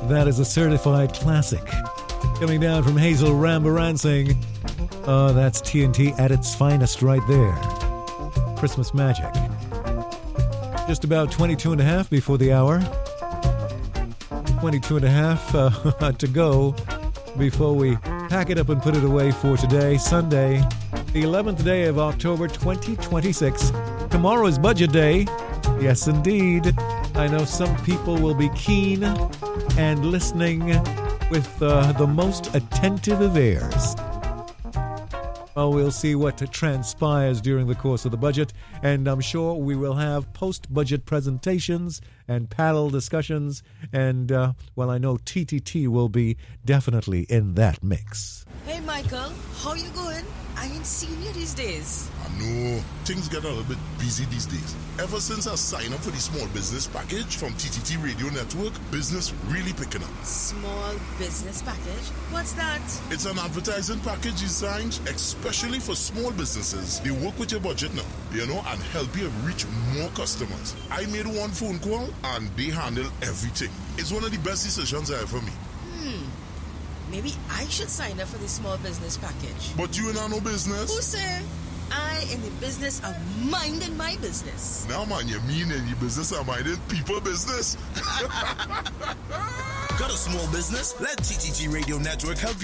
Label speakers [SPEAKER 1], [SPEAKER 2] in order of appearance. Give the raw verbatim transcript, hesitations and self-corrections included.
[SPEAKER 1] That is a certified classic. Coming down from Hazel Rambaransing. Oh, that's T N T at its finest right there. Christmas Magic. Just about twenty-two and a half before the hour. twenty-two and a half uh, to go before we pack it up and put it away for today, Sunday, the eleventh day of October twenty twenty-six. Tomorrow is Budget Day. Yes, indeed. I know some people will be keen and listening with uh, the most attentive of ears. Well, we'll see what transpires during the course of the budget, and I'm sure we will have post-budget presentations and panel discussions, and, uh, well, I know T T T will be definitely in that mix.
[SPEAKER 2] Hey, Michael, how you going? I ain't seen you these days.
[SPEAKER 3] I know. Things get a little bit busy these days. Ever since I signed up for the small business package from T T T Radio Network, business really picking up.
[SPEAKER 2] Small business package? What's that?
[SPEAKER 3] It's an advertising package designed especially for small businesses. They work with your budget now, you know, and help you reach more customers. I made one phone call and they handle everything. It's one of the best decisions I ever made.
[SPEAKER 2] Hmm. Maybe I should sign up for the small business package.
[SPEAKER 3] But you ain't no business.
[SPEAKER 2] Who say? I in the business of minding my business.
[SPEAKER 3] Now, man, you mean in the business of minding people business?
[SPEAKER 4] Got a small business? Let T T T Radio Network help